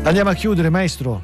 Andiamo a chiudere, maestro.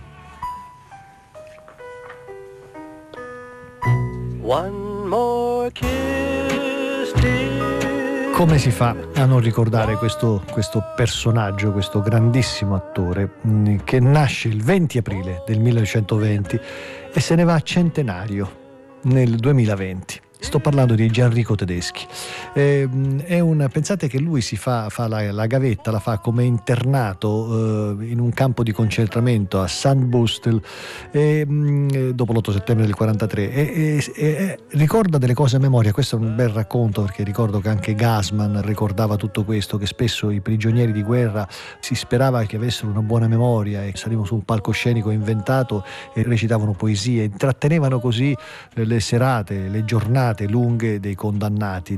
One more kiss, dear. Come si fa a non ricordare questo personaggio, questo grandissimo attore che nasce il 20 aprile del 1920 e se ne va a centenario nel 2020. Sto parlando di Gianrico Tedeschi. Pensate che lui si fa la gavetta, la fa come internato in un campo di concentramento a Sandbustel dopo l'8 settembre del 43 e ricorda delle cose a memoria. Questo è un bel racconto, perché ricordo che anche Gassman ricordava tutto questo, che spesso i prigionieri di guerra si sperava che avessero una buona memoria e salivano su un palcoscenico inventato e recitavano poesie, intrattenevano così le serate, le giornate lunghe dei condannati.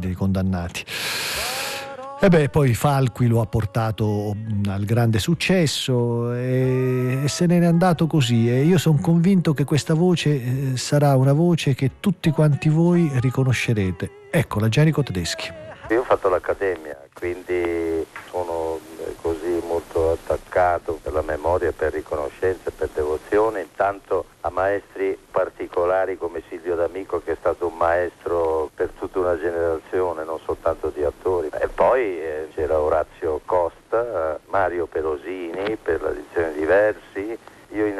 E poi Falqui lo ha portato al grande successo e se ne è andato così, e io sono convinto che questa voce sarà una voce che tutti quanti voi riconoscerete. Eccola, Gianrico Tedeschi. Io ho fatto l'accademia, quindi sono così molto attaccato per la memoria, per riconoscenza, per devozione, intanto a maestri particolari come Silvio D'Amico, che è stato un maestro per tutta una generazione, non soltanto di attori. E poi c'era Orazio Costa, Mario Perosini per la dizione di versi,